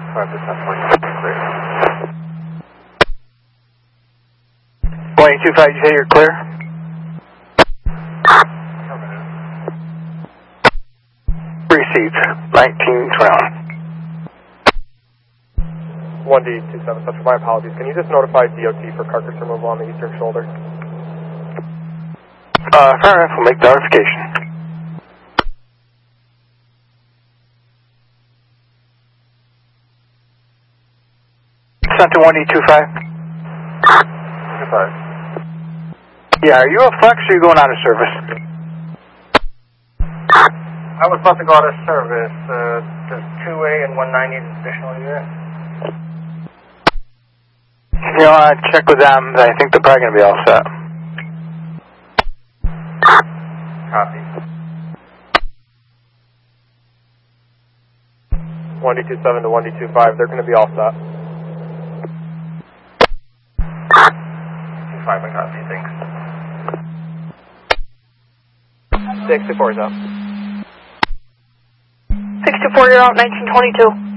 5 to 10 point, clear. 125, you say you're clear? Received, 1921. 1D27, Central, my apologies. Can you just notify DOT for carcass removal on the eastern shoulder? Fair enough, we'll make notification. Center 1D25. 25. Yeah, are you a flex or are you going out of service? I was about to go out of service. Does 2A and 190 additional unit? You know, I'll check with them. I think they're probably going to be all set. Copy. 1D27 to 1D25, they're going to be all set. 25, I copy, thanks. 624 is up. 624, you're out, 1922.